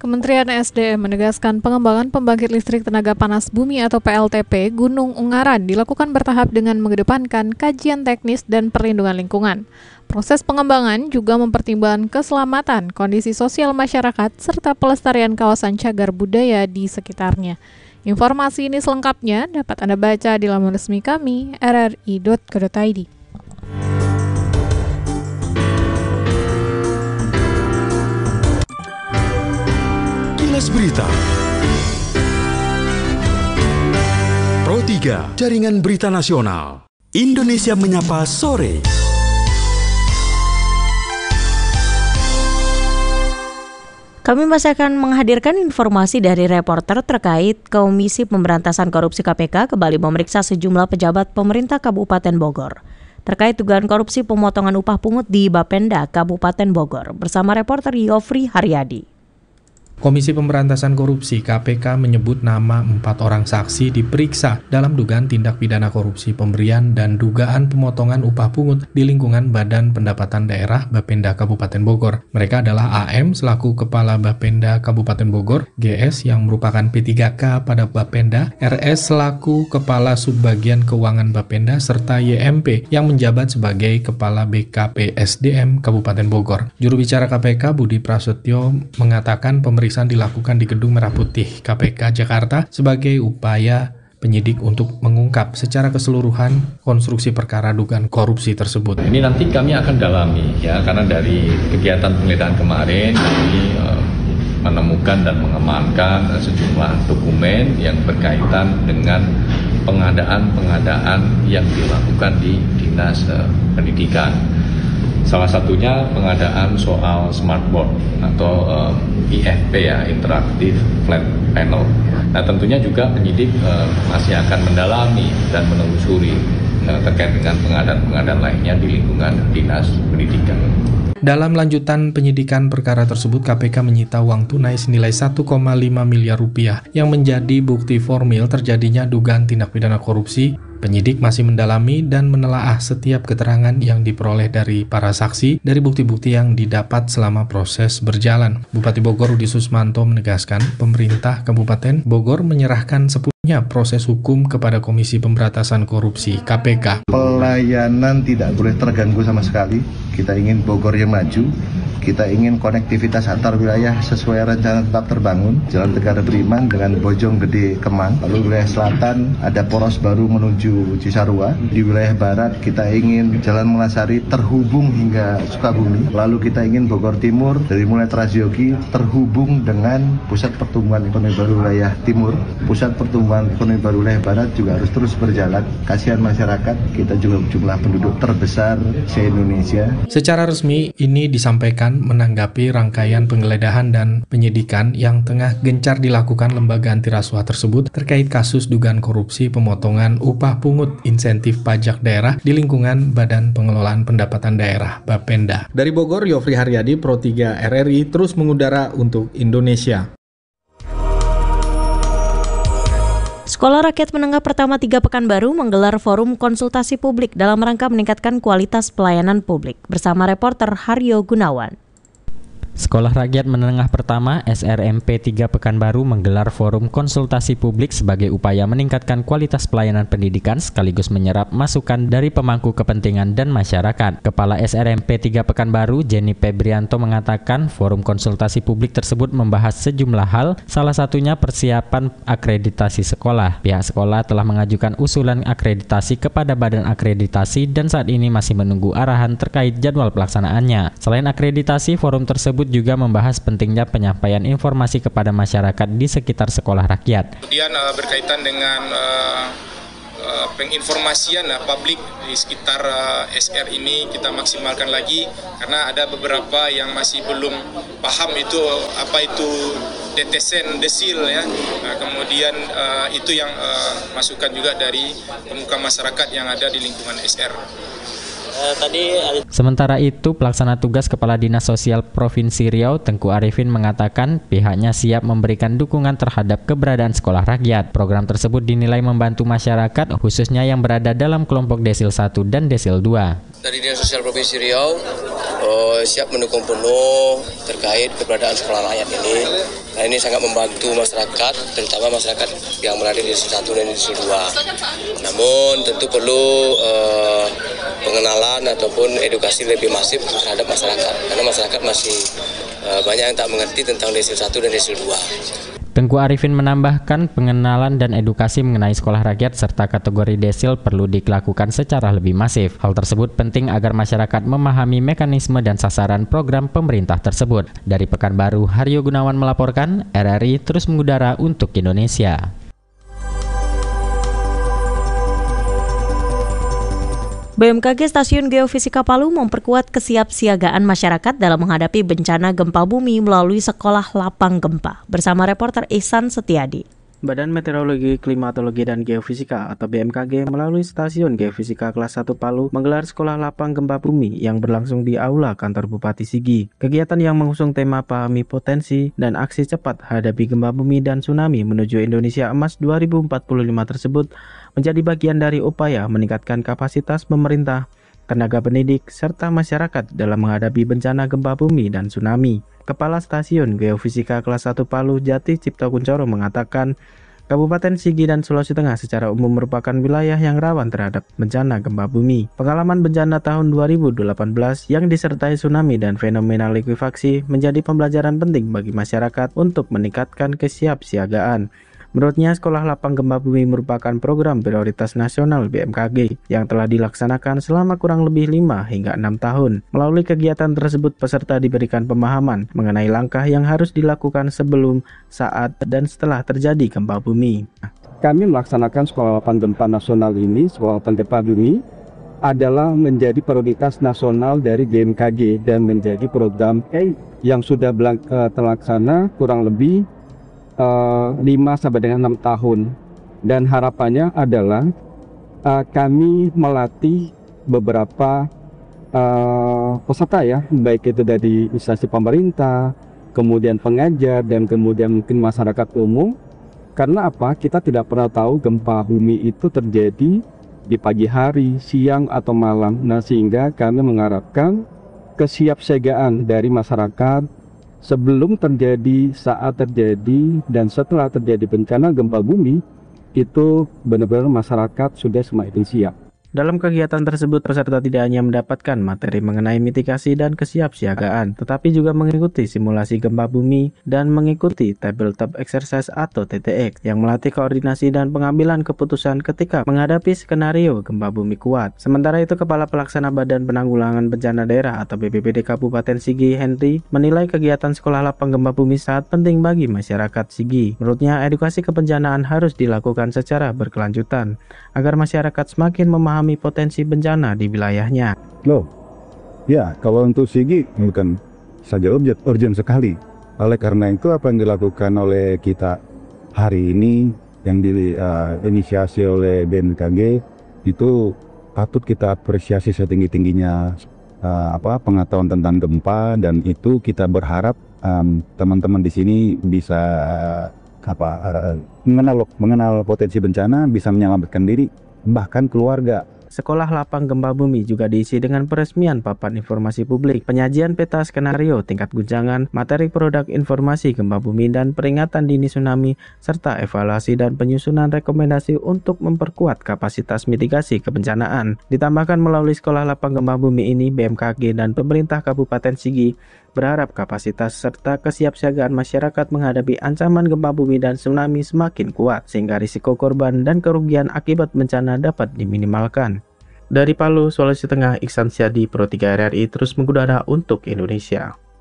Kementerian SDM menegaskan pengembangan pembangkit listrik tenaga panas bumi atau PLTP Gunung Ungaran dilakukan bertahap dengan mengedepankan kajian teknis dan perlindungan lingkungan. Proses pengembangan juga mempertimbangkan keselamatan, kondisi sosial masyarakat, serta pelestarian kawasan cagar budaya di sekitarnya. Informasi ini selengkapnya dapat Anda baca di laman resmi kami, rri.co.id. Kilas Berita Pro 3, Jaringan Berita Nasional Indonesia Menyapa Sore. Kami masih akan menghadirkan informasi dari reporter terkait Komisi Pemberantasan Korupsi KPK kembali memeriksa sejumlah pejabat pemerintah Kabupaten Bogor terkait dugaan korupsi pemotongan upah pungut di Bapenda Kabupaten Bogor bersama reporter Yofri Haryadi. Komisi Pemberantasan Korupsi KPK menyebut nama 4 orang saksi diperiksa dalam dugaan tindak pidana korupsi pemberian dan dugaan pemotongan upah pungut di lingkungan Badan Pendapatan Daerah Bapenda Kabupaten Bogor. Mereka adalah AM selaku Kepala Bapenda Kabupaten Bogor, GS yang merupakan P3K pada Bapenda, RS selaku Kepala Subbagian Keuangan Bapenda, serta YMP yang menjabat sebagai Kepala BKP SDM Kabupaten Bogor. Juru bicara KPK Budi Prasetyo mengatakan pemeriksaan dilakukan di Gedung Merah Putih KPK Jakarta sebagai upaya penyidik untuk mengungkap secara keseluruhan konstruksi perkara dugaan korupsi tersebut. Ini nanti kami akan dalami ya, karena dari kegiatan penggeledahan kemarin kami menemukan dan mengamankan sejumlah dokumen yang berkaitan dengan pengadaan yang dilakukan di Dinas Pendidikan. Salah satunya pengadaan soal smartboard atau IFP ya, Interactive Flat Panel. Nah tentunya juga penyidik masih akan mendalami dan menelusuri terkait dengan pengadaan lainnya di lingkungan Dinas Pendidikan. Dalam lanjutan penyidikan perkara tersebut, KPK menyita uang tunai senilai 1,5 miliar rupiah yang menjadi bukti formil terjadinya dugaan tindak pidana korupsi. Penyidik masih mendalami dan menelaah setiap keterangan yang diperoleh dari para saksi dari bukti-bukti yang didapat selama proses berjalan. Bupati Bogor Rudi Susmanto menegaskan pemerintah Kabupaten Bogor menyerahkan sepenuhnya proses hukum kepada Komisi Pemberantasan Korupsi KPK. Pelayanan tidak boleh terganggu sama sekali. Kita ingin Bogor yang maju. Kita ingin konektivitas antar wilayah sesuai rencana tetap terbangun. Jalan Tegara Beriman dengan Bojonggede Kemang. Lalu wilayah selatan ada poros baru menuju Cisarua. Di wilayah barat kita ingin Jalan Melasari terhubung hingga Sukabumi. Lalu kita ingin Bogor Timur dari mulai Trasyogi terhubung dengan pusat pertumbuhan ekonomi baru wilayah timur. Pusat pertumbuhan ekonomi baru wilayah barat juga harus terus berjalan. Kasihan masyarakat, kita juga jumlah penduduk terbesar se-Indonesia. Secara resmi ini disampaikan menanggapi rangkaian penggeledahan dan penyidikan yang tengah gencar dilakukan lembaga anti rasuah tersebut terkait kasus dugaan korupsi pemotongan upah pungut insentif pajak daerah di lingkungan Badan Pengelolaan Pendapatan Daerah Bapenda. Dari Bogor, Yofri Haryadi, Pro 3 RRI terus mengudara untuk Indonesia. Sekolah Rakyat Menengah Pertama 3 Pekanbaru menggelar forum konsultasi publik dalam rangka meningkatkan kualitas pelayanan publik bersama reporter Haryo Gunawan. Sekolah Rakyat Menengah Pertama SRMP 3 Pekanbaru menggelar forum konsultasi publik sebagai upaya meningkatkan kualitas pelayanan pendidikan sekaligus menyerap masukan dari pemangku kepentingan dan masyarakat. Kepala SRMP 3 Pekanbaru, Jenny Febrianto mengatakan forum konsultasi publik tersebut membahas sejumlah hal, salah satunya persiapan akreditasi sekolah. Pihak sekolah telah mengajukan usulan akreditasi kepada Badan Akreditasi dan saat ini masih menunggu arahan terkait jadwal pelaksanaannya. Selain akreditasi, forum tersebut juga membahas pentingnya penyampaian informasi kepada masyarakat di sekitar sekolah rakyat. Kemudian berkaitan dengan penginformasian publik di sekitar SR ini kita maksimalkan lagi karena ada beberapa yang masih belum paham itu apa itu DTSEN, desil ya. Kemudian itu yang masukan juga dari pemuka masyarakat yang ada di lingkungan SR. Sementara itu, pelaksana tugas Kepala Dinas Sosial Provinsi Riau, Tengku Arifin mengatakan pihaknya siap memberikan dukungan terhadap keberadaan sekolah rakyat. Program tersebut dinilai membantu masyarakat, khususnya yang berada dalam kelompok Desil 1 dan Desil 2. Dari Dinas Sosial Provinsi Riau siap mendukung penuh terkait keberadaan sekolah rakyat ini. Nah, ini sangat membantu masyarakat, terutama masyarakat yang berada di Desil 1 dan Desil 2. Namun tentu perlu pengenalan ataupun edukasi lebih masif terhadap masyarakat, karena masyarakat masih banyak yang tak mengerti tentang Desil 1 dan Desil 2. Tengku Arifin menambahkan pengenalan dan edukasi mengenai sekolah rakyat serta kategori desil perlu dilakukan secara lebih masif. Hal tersebut penting agar masyarakat memahami mekanisme dan sasaran program pemerintah tersebut. Dari Pekanbaru, Haryo Gunawan melaporkan, RRI terus mengudara untuk Indonesia. BMKG Stasiun Geofisika Palu memperkuat kesiapsiagaan masyarakat dalam menghadapi bencana gempa bumi melalui Sekolah Lapang Gempa. Bersama reporter Ihsan Setiadi. Badan Meteorologi, Klimatologi, dan Geofisika atau BMKG melalui Stasiun Geofisika Kelas 1 Palu menggelar Sekolah Lapang Gempa Bumi yang berlangsung di Aula Kantor Bupati Sigi. Kegiatan yang mengusung tema Pahami Potensi dan Aksi Cepat Hadapi Gempa Bumi dan Tsunami menuju Indonesia Emas 2045 tersebut menjadi bagian dari upaya meningkatkan kapasitas pemerintah, tenaga pendidik, serta masyarakat dalam menghadapi bencana gempa bumi dan tsunami. Kepala Stasiun Geofisika Kelas 1 Palu, Jati Cipto Kuncoro mengatakan, Kabupaten Sigi dan Sulawesi Tengah secara umum merupakan wilayah yang rawan terhadap bencana gempa bumi. Pengalaman bencana tahun 2018 yang disertai tsunami dan fenomena likuifaksi menjadi pembelajaran penting bagi masyarakat untuk meningkatkan kesiapsiagaan. Menurutnya, Sekolah Lapang Gempa Bumi merupakan program prioritas nasional BMKG yang telah dilaksanakan selama kurang lebih 5 hingga 6 tahun. Melalui kegiatan tersebut, peserta diberikan pemahaman mengenai langkah yang harus dilakukan sebelum, saat, dan setelah terjadi gempa bumi. Kami melaksanakan Sekolah Lapang Gempa Nasional ini, Sekolah Lapang Gempa Bumi, adalah menjadi prioritas nasional dari BMKG dan menjadi program yang sudah terlaksana kurang lebih 5 sampai dengan 6 tahun, dan harapannya adalah kami melatih beberapa peserta ya, baik itu dari instansi pemerintah, kemudian pengajar, dan kemudian mungkin masyarakat umum. Karena apa? Kita tidak pernah tahu gempa bumi itu terjadi di pagi hari, siang, atau malam. Nah, sehingga kami mengharapkan kesiapsiagaan dari masyarakat sebelum terjadi, saat terjadi, dan setelah terjadi bencana gempa bumi, itu benar-benar masyarakat sudah semakin siap. Dalam kegiatan tersebut, peserta tidak hanya mendapatkan materi mengenai mitigasi dan kesiapsiagaan, tetapi juga mengikuti simulasi gempa bumi dan mengikuti tabletop exercise atau TTX yang melatih koordinasi dan pengambilan keputusan ketika menghadapi skenario gempa bumi kuat. Sementara itu, Kepala Pelaksana Badan Penanggulangan Bencana Daerah atau BPBD Kabupaten Sigi, Henry, menilai kegiatan Sekolah Lapang Gempa Bumi sangat penting bagi masyarakat Sigi. Menurutnya, edukasi kebencanaan harus dilakukan secara berkelanjutan agar masyarakat semakin memahami potensi bencana di wilayahnya. Ya, kalau untuk Sigi bukan saja urgent sekali. Oleh karena itu, apa yang dilakukan oleh kita hari ini yang diinisiasi oleh BMKG itu patut kita apresiasi setinggi-tingginya. Pengetahuan tentang gempa, dan itu kita berharap teman-teman di sini bisa mengenal potensi bencana, bisa menyelamatkan diri, bahkan keluarga. Sekolah Lapang Gempa Bumi juga diisi dengan peresmian papan informasi publik, penyajian peta skenario tingkat guncangan, materi produk informasi gempa bumi dan peringatan dini tsunami, serta evaluasi dan penyusunan rekomendasi untuk memperkuat kapasitas mitigasi kebencanaan. Ditambahkan melalui Sekolah Lapang Gempa Bumi ini, BMKG dan pemerintah Kabupaten Sigi berharap kapasitas serta kesiapsiagaan masyarakat menghadapi ancaman gempa bumi dan tsunami semakin kuat, sehingga risiko korban dan kerugian akibat bencana dapat diminimalkan. Dari Palu, Sulawesi Tengah, Ihsan Setiadi, Pro 3 RRI terus mengudara untuk Indonesia.